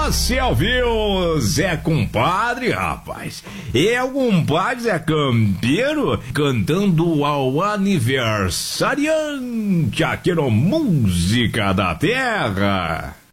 Você ouviu Zé Compadre, rapaz? É o compadre Zé Campeiro cantando ao aniversariante aqui no Música da Terra.